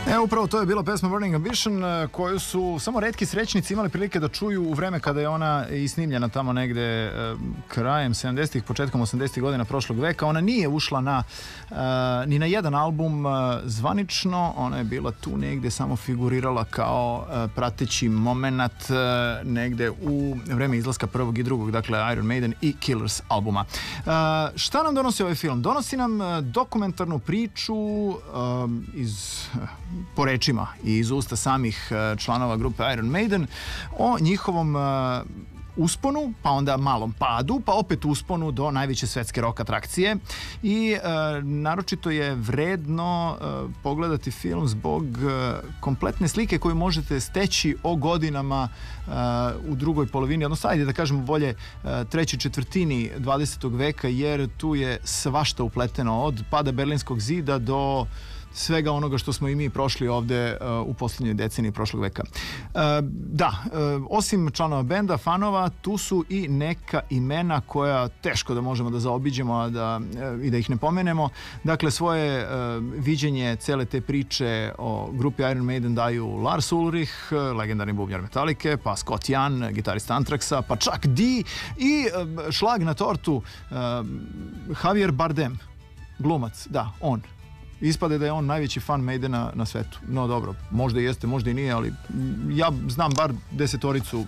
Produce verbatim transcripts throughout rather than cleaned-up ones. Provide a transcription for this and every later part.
E, upravo to je bila pesma Burning Ambition, koju su samo retki srećnici imali prilike da čuju u vreme kada je ona i snimljena tamo negde krajem sedamdesetih, početkom osamdesetih godina prošlog veka. Ona nije ušla na, uh, ni na jedan album uh, zvanično, ona je bila tu negde, samo figurirala kao uh, prateći moment uh, negde u vreme izlaska prvog i drugog, dakle Iron Maiden i Killers albuma. Uh, šta nam donosi ovaj film? Donosi nam uh, dokumentarnu priču uh, iz... Uh, po rečima i iz usta samih članova grupe Iron Maiden o njihovom usponu, pa onda malom padu, pa opet usponu do najveće svetske rock atrakcije i e, naročito je vredno e, pogledati film zbog e, kompletne slike koju možete steći o godinama e, u drugoj polovini, odnosno ajde da kažemo bolje e, trećoj četvrtini dvadesetog veka, jer tu je svašta upleteno od pada Berlinskog zida do svega onoga što smo i mi prošli ovde uh, u poslednjoj deceniji prošlog veka. Uh, da, uh, osim članova benda, fanova, tu su i neka imena koja teško da možemo da zaobiđemo a da, uh, i da ih ne pomenemo. Dakle, svoje uh, viđenje cele te priče o grupi Iron Maiden daju Lars Ulrich, uh, legendarni bubnjar Metallice, pa Scott Ian, gitarista Anthraxa, pa čak Dee i uh, šlag na tortu uh, Javier Bardem, glumac, da, on. Ispade da je on najveći fan Maidena na svetu. No dobro, možda i jeste, možda i nije, ali ja znam bar desetoricu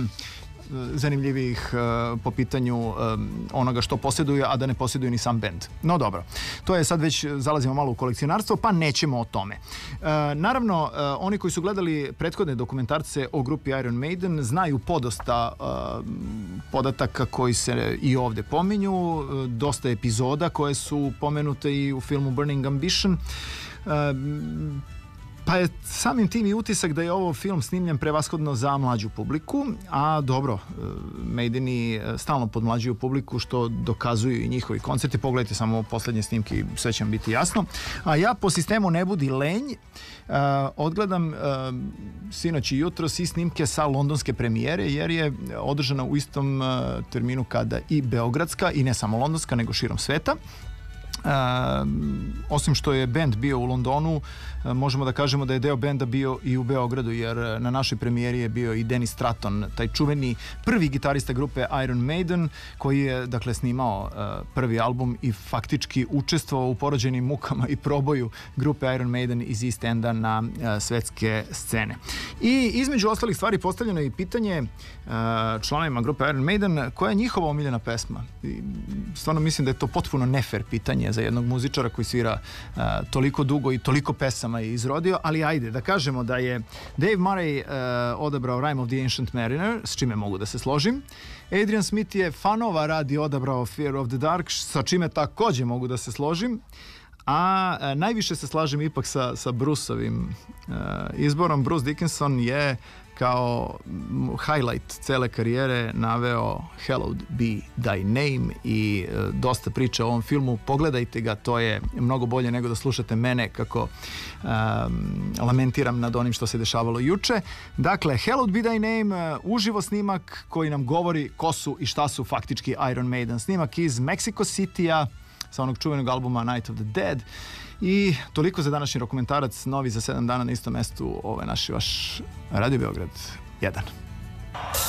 zanimljivih uh, po pitanju um, onoga što posjeduju, a da ne posjeduju ni sam bend. No dobro, to je sad već, zalazimo malo u kolekcionarstvo, pa nećemo o tome. Uh, naravno, uh, oni koji su gledali prethodne dokumentarce o grupi Iron Maiden znaju podosta uh, podataka koji se i ovde pominju, uh, dosta epizoda koje su pomenute i u filmu Burning Ambition. Uh, Pa je samim tim i utisak da je ovo film snimljen prevashodno za mlađu publiku, a dobro, Maideni stalno podmlađuju publiku, što dokazuju i njihovi koncerti. Pogledajte samo poslednje snimke i sve će vam biti jasno. A ja po sistemu ne budi lenj, uh, odgledam uh, sinoć i jutros i snimke sa londonske premijere, jer je održana u istom uh, terminu kada i beogradska, i ne samo londonska, nego širom sveta. Uh, osim što je bend bio u Londonu, uh, možemo da kažemo da je deo benda bio i u Beogradu, jer uh, na našoj premijeri je bio i Dennis Stratton, taj čuveni prvi gitarista grupe Iron Maiden, koji je dakle snimao uh, prvi album i faktički učestvovao u porođenim mukama i proboju grupe Iron Maiden iz East Enda na uh, svetske scene. I između ostalih stvari postavljeno je i pitanje uh, članovima grupe Iron Maiden koja je njihova omiljena pesma. I stvarno mislim da je to potpuno nefer pitanje za jednog muzičara koji svira uh, toliko dugo i toliko pesama je izrodio, ali ajde, da kažemo da je Dave Murray uh, odabrao Rime of the Ancient Mariner, s čime mogu da se složim. Adrian Smith je fanova radi odabrao Fear of the Dark, sa čime takođe mogu da se složim. A e, najviše se slažem ipak sa, sa Bruceovim e, izborom. Bruce Dickinson je kao highlight cele karijere naveo Hallowed be thy name i e, dosta priče o ovom filmu. Pogledajte ga, to je mnogo bolje nego da slušate mene kako e, lamentiram nad onim što se dešavalo juče. Dakle, Hallowed be thy name, e, uživo snimak koji nam govori ko su i šta su faktički Iron Maiden. Snimak iz Mexico City-a, sa onog čuvenog albuma Night of the Dead. I toliko za današnji dokumentarac, novi za sedam dana na istom mestu. Ovo je naš vaš Radio Beograd jedan.